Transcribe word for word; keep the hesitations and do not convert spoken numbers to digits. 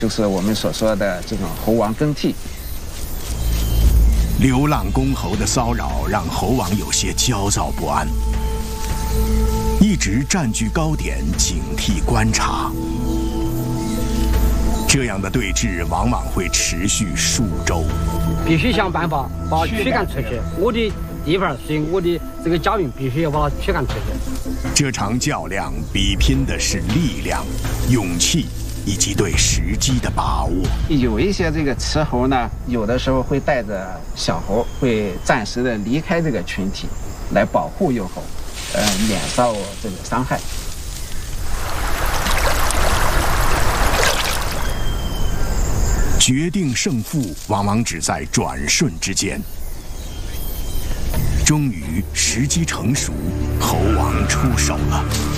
就是我们所说的这种猴王更替。 流浪公猴的骚扰让猴王有些焦躁不安，一直占据高点，警惕观察。这样的对峙往往会持续数周。 必须想办法把驱赶出去。我的地盘，所以我的这个家园必须要把它驱赶出去。 这场较量比拼的是力量、勇气以及对时机的把握。 有一些这个雌猴呢，有的时候会带着小猴，会暂时的离开这个群体，来保护幼猴，呃，免受这个伤害。 决定胜负往往只在转瞬之间。终于，时机成熟，猴王出手了。